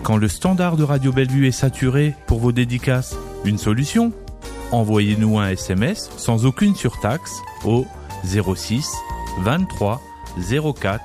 Quand le standard de Radio Bellevue est saturé pour vos dédicaces, une solution ? Envoyez-nous un SMS sans aucune surtaxe au 06 23 04